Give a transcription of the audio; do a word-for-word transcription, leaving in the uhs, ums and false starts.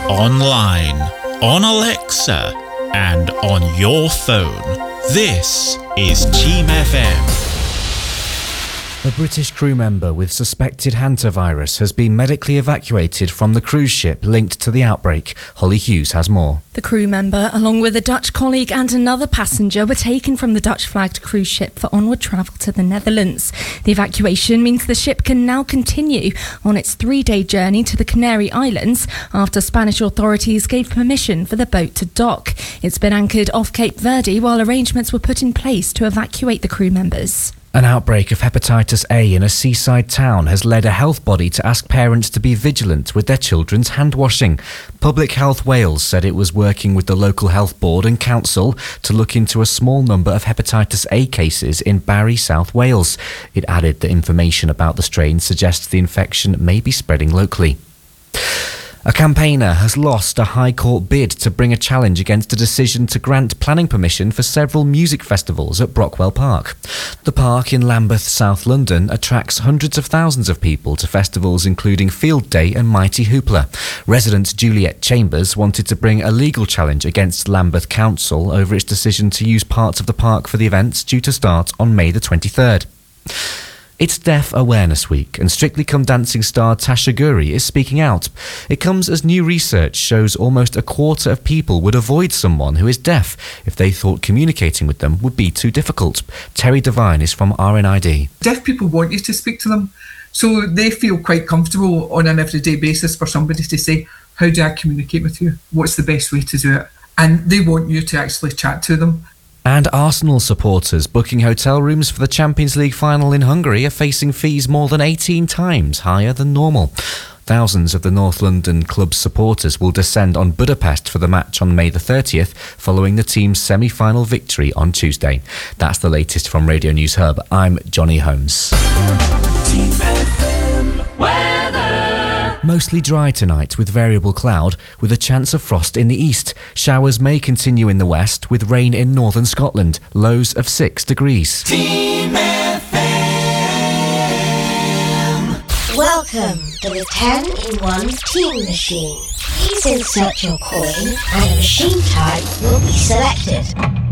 online, on Alexa, and on your phone. This is Team F M. A British crew member with suspected hantavirus has been medically evacuated from the cruise ship linked to the outbreak. Holly Hughes has more. The crew member, along with a Dutch colleague and another passenger, were taken from the Dutch-flagged cruise ship for onward travel to the Netherlands. The evacuation means the ship can now continue on its three-day journey to the Canary Islands after Spanish authorities gave permission for the boat to dock. It's been anchored off Cape Verde while arrangements were put in place to evacuate the crew members. An outbreak of hepatitis A in a seaside town has led a health body to ask parents to be vigilant with their children's hand washing. Public Health Wales said it was working with the local health board and council to look into a small number of hepatitis A cases in Barry, South Wales. It added that information about the strain suggests the infection may be spreading locally. A campaigner has lost a High Court bid to bring a challenge against a decision to grant planning permission for several music festivals at Brockwell Park. The park in Lambeth, South London, attracts hundreds of thousands of people to festivals including Field Day and Mighty Hoopla. Resident Juliet Chambers wanted to bring a legal challenge against Lambeth Council over its decision to use parts of the park for the events due to start on May the twenty-third. It's Deaf Awareness Week, and Strictly Come Dancing star Tasha Guri is speaking out. It comes as new research shows almost a quarter of people would avoid someone who is deaf if they thought communicating with them would be too difficult. Terry Devine is from R N I D. Deaf people want you to speak to them, so they feel quite comfortable on an everyday basis for somebody to say, how do I communicate with you? What's the best way to do it? And they want you to actually chat to them. And Arsenal supporters booking hotel rooms for the Champions League final in Hungary are facing fees more than eighteen times higher than normal. Thousands of the North London club's supporters will descend on Budapest for the match on May the thirtieth, following the team's semi-final victory on Tuesday. That's the latest from Radio News Hub. I'm Johnny Holmes. Team F M weather. Mostly dry tonight with variable cloud, with a chance of frost in the east. Showers may continue in the west, with rain in northern Scotland. Lows of six degrees. Team F M. Welcome to the ten in one Team Machine. Please insert your coin and a machine type will be selected.